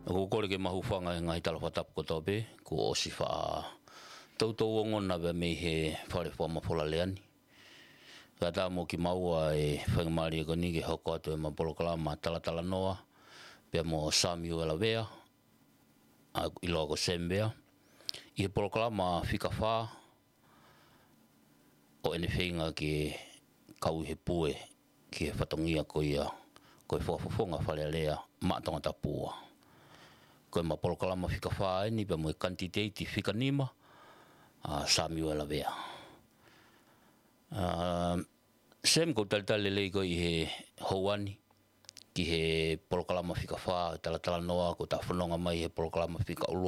Ko kore ke mahu whanga e ngai tala whatapu ko tope, ko osi wha tautau ongona be me he whare whamawhola leani. Ka tā mo ki maua e whangamari e koni ke hoko atu e ma polokalama talatala noa, pia mo Samuel Awea, I loa ko Sembea. I he polokalama whika whā, o ene whenga ke kau he pue, ki he whatongia ko ia, ko e whawhawhonga whare lea, maatonga ta pua. Ko e ma polokalama whika whā eni, pia mo e kantiteiti whika nima, Samuel Awea. Sem ko talitali lei ko i he houani, ki he polokalama whika whā, talatala noa, ko ta whanonga mai he polokalama whika ulo.